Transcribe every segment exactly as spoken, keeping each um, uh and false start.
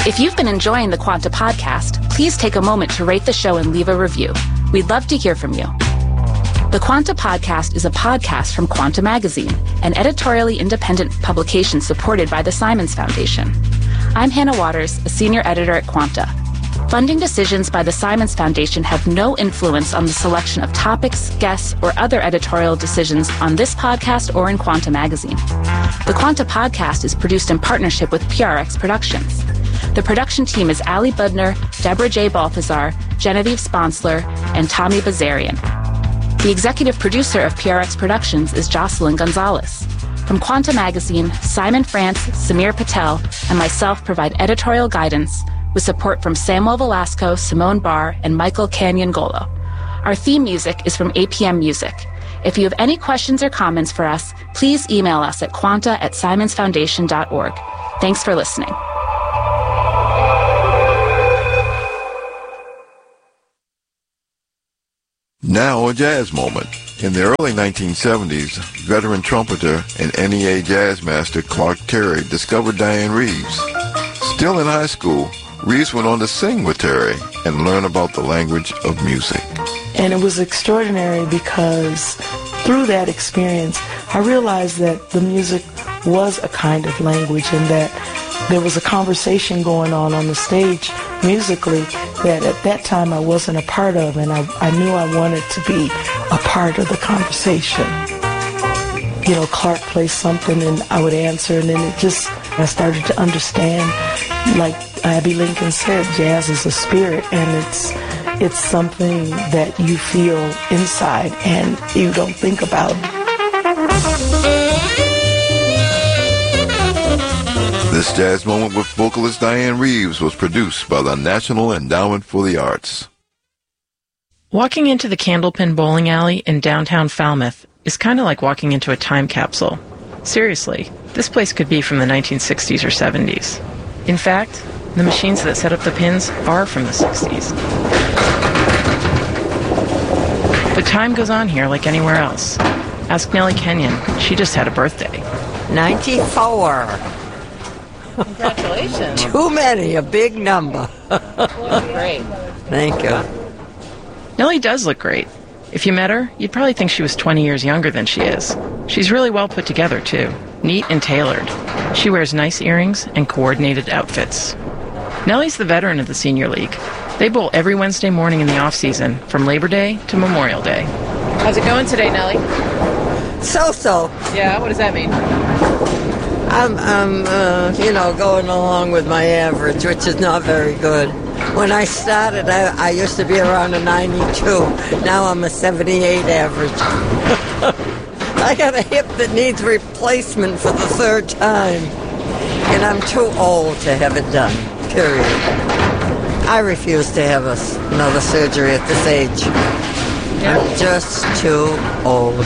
If you've been enjoying the Quanta podcast, please take a moment to rate the show and leave a review. We'd love to hear from you. The Quanta Podcast is a podcast from Quanta Magazine, an editorially independent publication supported by the Simons Foundation. I'm Hannah Waters, a senior editor at Quanta. Funding decisions by the Simons Foundation have no influence on the selection of topics, guests, or other editorial decisions on this podcast or in Quanta Magazine. The Quanta Podcast is produced in partnership with P R X Productions. The production team is Ali Budner, Deborah J. Balthazar, Genevieve Sponsler, and Tommy Bazarian. The executive producer of P R X Productions is Jocelyn Gonzalez. From Quanta Magazine, Simon France, Samir Patel, and myself provide editorial guidance with support from Samuel Velasco, Simone Barr, and Michael Canyon-Golo. Our theme music is from A P M Music. If you have any questions or comments for us, please email us at quanta at simons foundation dot org. Thanks for listening. Now a jazz moment. In the early nineteen seventies, veteran trumpeter and N E A jazz master Clark Terry discovered Dianne Reeves. Still in high school, Reeves went on to sing with Terry and learn about the language of music. And it was extraordinary because through that experience, I realized that the music was a kind of language and that there was a conversation going on on the stage musically that at that time I wasn't a part of, and I, I knew I wanted to be a part of the conversation. You know, Clark played something and I would answer, and then it just, I started to understand, like Abby Lincoln said, jazz is a spirit, and it's it's something that you feel inside and you don't think about. This jazz moment with vocalist Dianne Reeves was produced by the National Endowment for the Arts. Walking into the Candlepin Bowling Alley in downtown Falmouth is kind of like walking into a time capsule. Seriously, this place could be from the nineteen sixties or seventies. In fact, the machines that set up the pins are from the sixties. But time goes on here like anywhere else. Ask Nellie Kenyon. She just had a birthday. ninety-four. Congratulations. Too many, a big number. Great. Thank you. Nellie does look great. If you met her, you'd probably think she was twenty years younger than she is. She's really well put together, too. Neat and tailored. She wears nice earrings and coordinated outfits. Nellie's the veteran of the Senior League. They bowl every Wednesday morning in the off-season, from Labor Day to Memorial Day. How's it going today, Nellie? So-so. Yeah, what does that mean? I'm, I'm uh, you know, going along with my average, which is not very good. When I started, I, I used to be around a ninety-two. Now I'm a seventy-eight average. I got a hip that needs replacement for the third time. And I'm too old to have it done, period. I refuse to have a, another surgery at this age. Yeah. I'm just too old.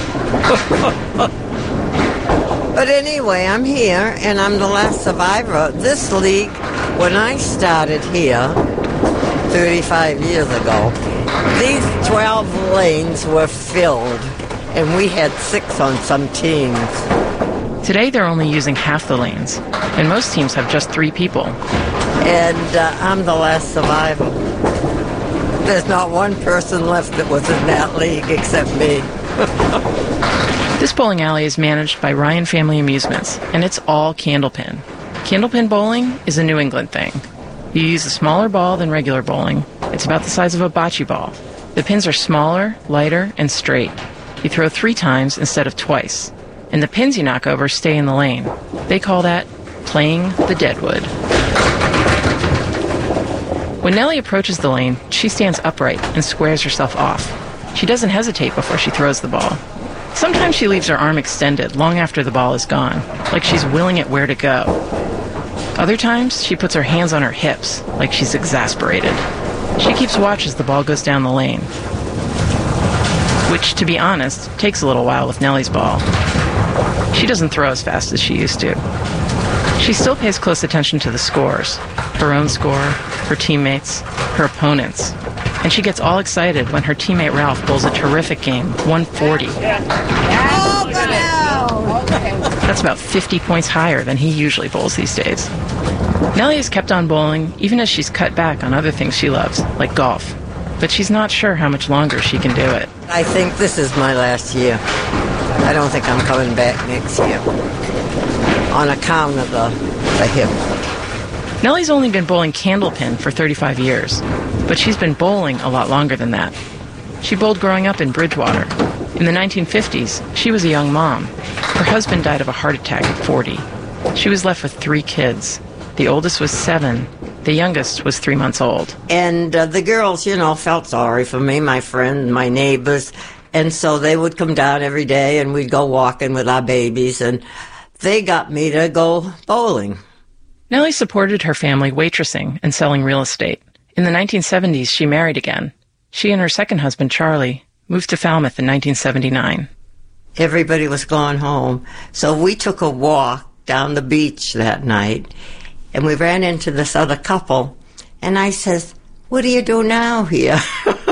But anyway, I'm here, and I'm the last survivor. This league, when I started here thirty-five years ago, these twelve lanes were filled, and we had six on some teams. Today, they're only using half the lanes, and most teams have just three people. And uh, I'm the last survivor. There's not one person left that was in that league except me. This bowling alley is managed by Ryan Family Amusements, and it's all candlepin. Candlepin bowling is a New England thing. You use a smaller ball than regular bowling. It's about the size of a bocce ball. The pins are smaller, lighter, and straight. You throw three times instead of twice. And the pins you knock over stay in the lane. They call that playing the deadwood. When Nellie approaches the lane, she stands upright and squares herself off. She doesn't hesitate before she throws the ball. Sometimes she leaves her arm extended long after the ball is gone, like she's willing it where to go. Other times, she puts her hands on her hips, like she's exasperated. She keeps watch as the ball goes down the lane. Which, to be honest, takes a little while with Nellie's ball. She doesn't throw as fast as she used to. She still pays close attention to the scores, her own score, her teammates, her opponents. And she gets all excited when her teammate Ralph bowls a terrific game, one forty. Open out! That's about fifty points higher than he usually bowls these days. Nellie has kept on bowling even as she's cut back on other things she loves, like golf. But she's not sure how much longer she can do it. I think this is my last year. I don't think I'm coming back next year on account of the, the hip. Nellie's only been bowling candlepin for thirty-five years, but she's been bowling a lot longer than that. She bowled growing up in Bridgewater. In the nineteen fifties, she was a young mom. Her husband died of a heart attack at forty. She was left with three kids. The oldest was seven. The youngest was three months old. And uh, the girls, you know, felt sorry for me, my friend, my neighbors. And so they would come down every day and we'd go walking with our babies. And they got me to go bowling. Nellie supported her family waitressing and selling real estate. In the nineteen seventies, she married again. She and her second husband, Charlie, moved to Falmouth in nineteen seventy-nine. Everybody was going home. So we took a walk down the beach that night. And we ran into this other couple, and I says, "What do you do now here?"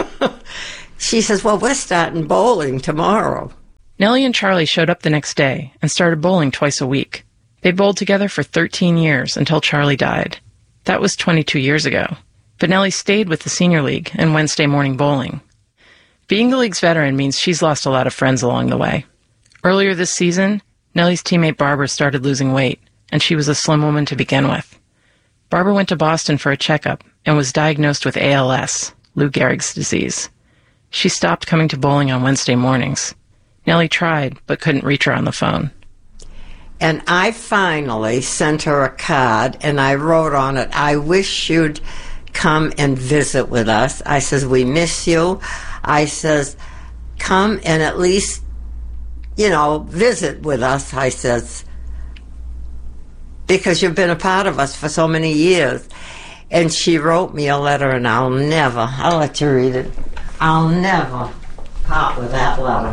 She says, "Well, we're starting bowling tomorrow." Nellie and Charlie showed up the next day and started bowling twice a week. They bowled together for thirteen years until Charlie died. That was twenty-two years ago. But Nellie stayed with the Senior League and Wednesday morning bowling. Being the league's veteran means she's lost a lot of friends along the way. Earlier this season, Nellie's teammate Barbara started losing weight, and she was a slim woman to begin with. Barbara went to Boston for a checkup and was diagnosed with A L S, Lou Gehrig's disease. She stopped coming to bowling on Wednesday mornings. Nellie tried, but couldn't reach her on the phone. And I finally sent her a card, and I wrote on it, "I wish you'd come and visit with us." I says, "We miss you." I says, "Come and at least, you know, visit with us," I says, "because you've been a part of us for so many years." And she wrote me a letter, and I'll never, I'll let you read it, I'll never part with that letter.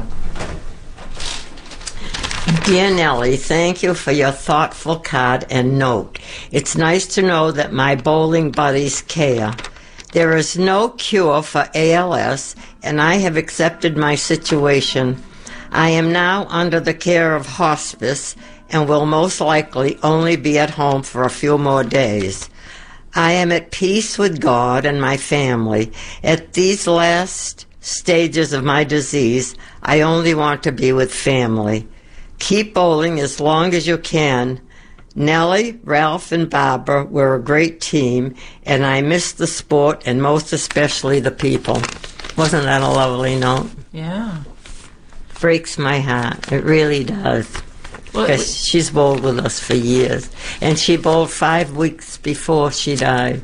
"Dear Nellie, thank you for your thoughtful card and note. It's nice to know that my bowling buddies care. There is no cure for A L S, and I have accepted my situation. I am now under the care of hospice and will most likely only be at home for a few more days. I am at peace with God and my family. At these last stages of my disease, I only want to be with family. Keep bowling as long as you can. Nellie, Ralph, and Barbara were a great team, and I miss the sport and most especially the people." Wasn't that a lovely note? Yeah. Breaks my heart. It really does. Because she's bowled with us for years. And she bowled five weeks before she died.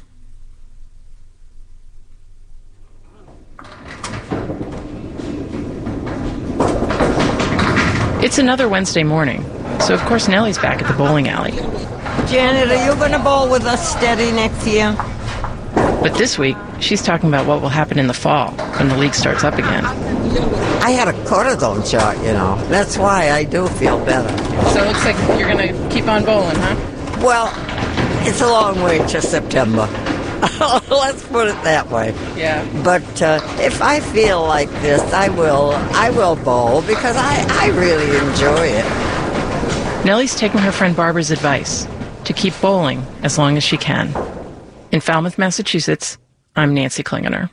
It's another Wednesday morning, so of course Nellie's back at the bowling alley. "Janet, are you going to bowl with us steady next year?" But this week, she's talking about what will happen in the fall when the league starts up again. I had a cortisone shot, you know. That's why I do feel better. So it looks like you're going to keep on bowling, huh? Well, it's a long way to September. Let's put it that way. Yeah. But uh, if I feel like this, I will I will bowl because I, I really enjoy it. Nellie's taking her friend Barbara's advice to keep bowling as long as she can. In Falmouth, Massachusetts, I'm Nancy Klingener.